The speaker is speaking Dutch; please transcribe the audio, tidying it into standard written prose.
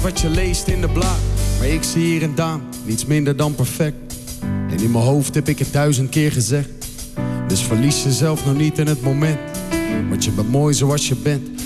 wat je leest in de blaad. Maar ik zie hier en Daan, niets minder dan perfect. En in mijn hoofd heb ik het 1000 keer gezegd. Dus verlies jezelf nou niet in het moment. Want je bent mooi zoals je bent.